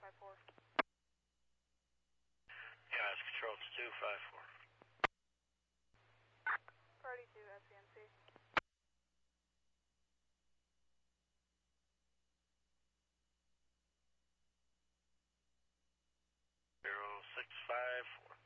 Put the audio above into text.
Yeah, it's control to 254. Priority 2, SCNC. 0654.